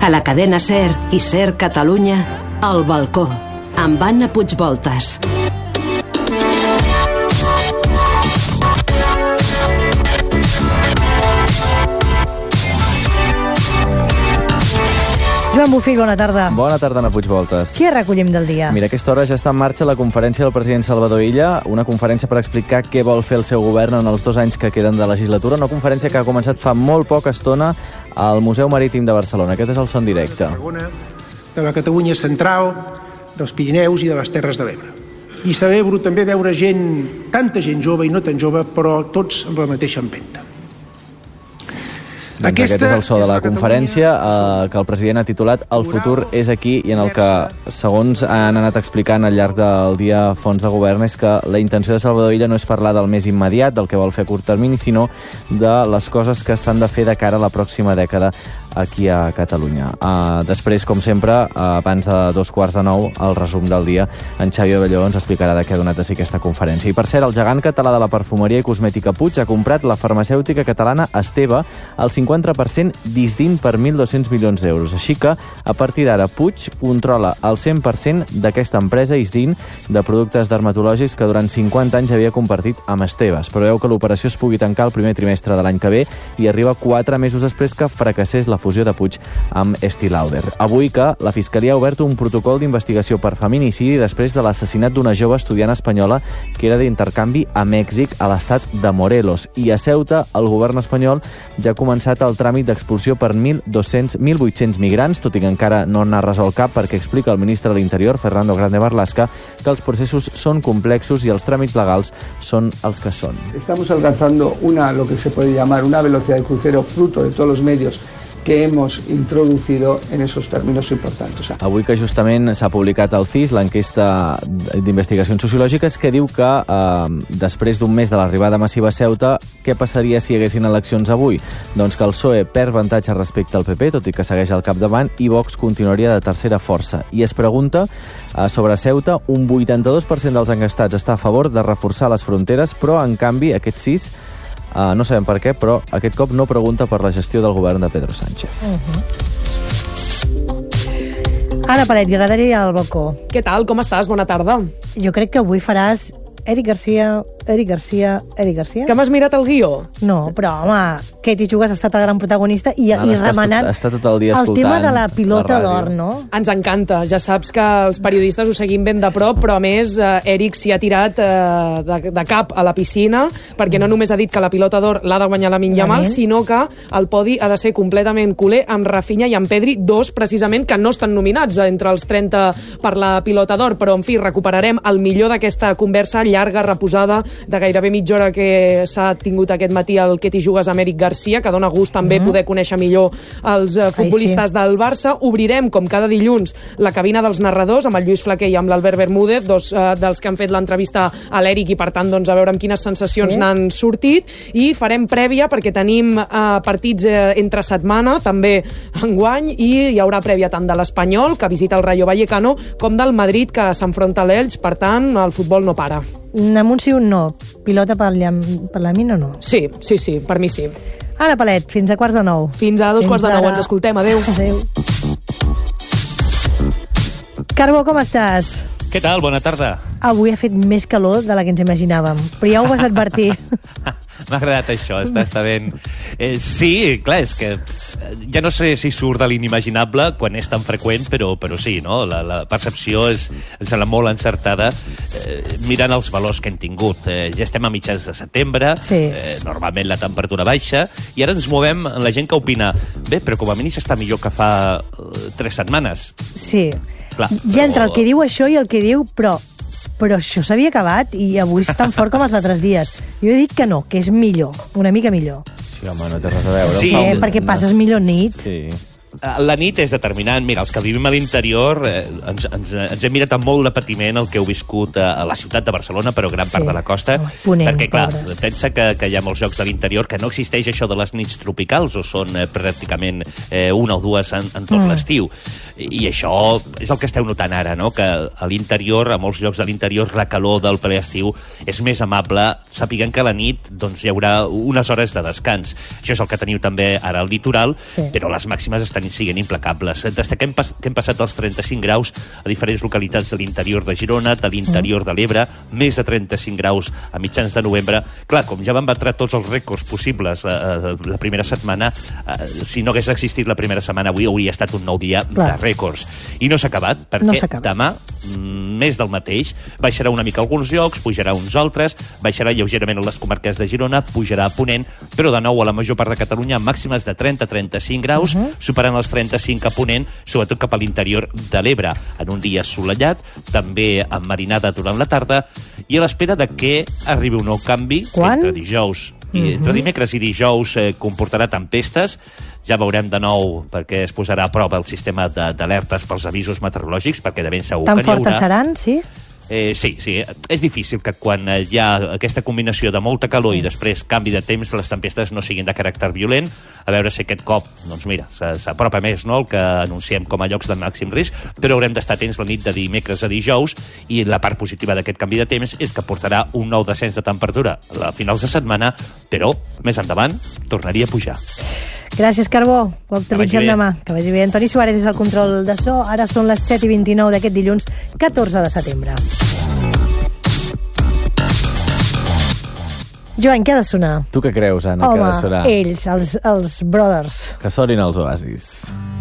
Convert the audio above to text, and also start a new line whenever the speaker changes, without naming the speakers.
A la cadena SER i SER Catalunya, El Balcó, amb Anna Puigvoltas.
Joan Bofill, bona tarda.
Bona tarda, Anna Puigvoltas.
Què recollim del dia?
Mira, a aquesta hora ja està en marxa la conferència del president Salvador Illa, una conferència per explicar què vol fer el seu govern en els 2 anys que queden de legislatura, una conferència que ha començat fa molt poca estona al Museu Marítim de Barcelona. Aquest és el son directe.
De la Catalunya central, dels Pirineus i de les Terres de l'Ebre. I celebro també veure tanta gent jove i no tan jove, però tots amb la mateixa empenta.
Doncs aquest és el so de la conferència que el president ha titulat El futur és aquí, i en el que, segons han anat explicant al llarg del dia fons de govern, és que la intenció de Salvador Illa no és parlar del més immediat, del que vol fer a curt termini, sinó de les coses que s'han de fer de cara a la pròxima dècada aquí a Catalunya. Després, com sempre, abans de 8:45, el resum del dia, en Xavi Abelló ens explicarà de què ha donat de si aquesta conferència. I per cert, el gegant català de la perfumeria i cosmètica Puig ha comprat la farmacèutica catalana Esteve al 50% d'Isdin per 1.200 milions d'euros. Així que, a partir d'ara, Puig controla el 100% d'aquesta empresa Isdin de productes dermatològics que durant 50 anys havia compartit amb Esteve. Es preveu que l'operació es pugui tancar el primer trimestre de l'any que ve i arriba 4 mesos després que fracassés la fusió de Puig amb Estée Lauder. Avui que la Fiscalia ha obert un protocol d'investigació per feminicidi després de l'assassinat d'una jove estudiant espanyola que era d'intercanvi a Mèxic, a l'estat de Morelos. I a Ceuta, el govern espanyol ja ha començat el tràmit d'expulsió per 1.800 migrants, tot i que encara no n'ha resolt cap, perquè explica el ministre de l'Interior, Fernando Grande Marlaska, que els processos són complexos i els tràmits legals són els que són.
Estamos alcanzando lo que se puede llamar una velocidad de crucero fruto de todos los medios que hemos introducido en esos términos importantes.
Avui que justament s'ha publicat al CIS l'enquesta d'investigacions sociològiques que diu que després d'un mes de l'arribada massiva a Ceuta, què passaria si hi haguessin eleccions avui? Doncs que el PSOE perd avantatge respecte al PP, tot i que segueix al capdavant, i Vox continuaria de tercera força. I es pregunta sobre Ceuta, un 82% dels enquestats està a favor de reforçar les fronteres, però en canvi aquest CIS no sabem per què, però aquest cop no pregunta per la gestió del govern de Pedro Sánchez.
Anna Palet, Gadaria al Balcó.
Què tal? Com estàs? Bona tarda.
Jo crec que avui faràs Eric Garcia. Que m'has
mirat el guió?
No, però, home, Katie Jugas ha estat el gran protagonista i remenant
està tot el dia
el tema de la pilota d'or, no?
Ens encanta. Ja saps que els periodistes ho seguim ben de prop, però a més Eric s'hi ha tirat de cap a la piscina, perquè no només ha dit que la pilota d'or l'ha de guanyar Lamine Yamal, sinó que el podi ha de ser completament culer amb Rafinha i amb Pedri, dos precisament que no estan nominats entre els 30 per la pilota d'or, però en fi, recuperarem el millor d'aquesta conversa llarga, reposada, de gairebé mitja hora que s'ha tingut aquest matí el Katie Jugas amb Eric Garcia, que dona gust també poder conèixer millor els futbolistes del Barça. Obrirem, com cada dilluns, la cabina dels narradors amb el Lluís Flaquer i amb l'Albert Bermúdez, dos dels que han fet l'entrevista a l'Eric, i per tant doncs, a veure amb quines sensacions n'han sortit, i farem prèvia perquè tenim partits entre setmana, també enguany, i hi haurà prèvia tant de l'Espanyol, que visita el Rayo Vallecano, com del Madrid, que s'enfronta a l'Elx. Per tant, el futbol no para.
Amunt sí, un no. Pilota per Lamine o no?
Sí, per mi sí.
Ara, Palet, fins a 8:45.
Fins a 2:45, ens escoltem. Adéu.
Carbó, com estàs?
Què tal? Bona tarda.
Avui ha fet més calor de la que ens imaginàvem, però ja ho vas advertir.
M'ha agradat això, està ben... Sí, clar, és que ja no sé si surt de l'inimaginable quan és tan freqüent, però sí, no? La percepció em sembla molt encertada mirant els valors que hem tingut. Ja estem a mitjans de setembre, normalment la temperatura baixa, i ara ens movem en la gent que opina bé, però com a mínim està millor que fa 3 setmanes.
Sí. Clar, ja entre el que diu això i el que diu però això s'havia acabat i avui és tan fort com els altres dies. Jo he dit que no, que és millor, una mica millor.
Sí, home, no té res a veure.
Sí, perquè passes millor nit.
Sí. La nit és determinant. Mira, els que vivim a l'interior ens hem mirat amb molt de patiment el que heu viscut a la ciutat de Barcelona, però gran part de la costa, perquè, clar, pensa que hi ha molts llocs de l'interior que no existeix això de les nits tropicals, o són pràcticament 1 o 2 en tot l'estiu. I això és el que esteu notant ara, no? Que a l'interior, a molts llocs de l'interior, la calor del ple estiu és més amable, sapiguem que a la nit doncs, hi haurà unes hores de descans. Això és el que teniu també ara al litoral, però les màximes estan estan siguent implacables. Destaquem que hem passat dels 35 graus a diferents localitats de l'interior de Girona, de l'interior de l'Ebre, més de 35 graus a mitjans de novembre. Clar, com ja van batre tots els rècords possibles la primera setmana, si no hagués existit la primera setmana, avui hauria estat un nou dia de rècords. I no s'ha acabat, perquè demà, més del mateix, baixarà una mica alguns llocs, pujarà uns altres, baixarà lleugerament a les comarques de Girona, pujarà a Ponent, però de nou a la major part de Catalunya màximes de 30-35 graus, superant els 35 a Ponent, sobretot cap a l'interior de l'Ebre, en un dia assolellat, també amb marinada durant la tarda, i a l'espera de que arribi un nou canvi entre dijous entre dimecres i dijous comportarà tempestes. Ja veurem de nou perquè es posarà a prova el sistema d'alertes pels avisos meteorològics, perquè de ben segur que n'hi haurà.
Tan fortes seran, sí?
Sí. És difícil que quan hi ha aquesta combinació de molta calor i després canvi de temps, les tempestes no siguin de caràcter violent. A veure si aquest cop, doncs mira, s'apropa més, no?, el que anunciem com a llocs de màxim risc, però haurem d'estar atents la nit de dimecres a dijous, i la part positiva d'aquest canvi de temps és que portarà un nou descens de temperatura a finals de setmana, però més endavant tornaria a pujar.
Gràcies, Carbó. Ho actualitzem demà. Que vagi bé. Antoni Suárez és el control de so. Ara són les 7:29 d'aquest dilluns 14 de setembre. Joan, què ha de sonar?
Tu què creus, Anna, que ha de sonar?
Home, ells, els Brothers.
Que sonin els Oasis.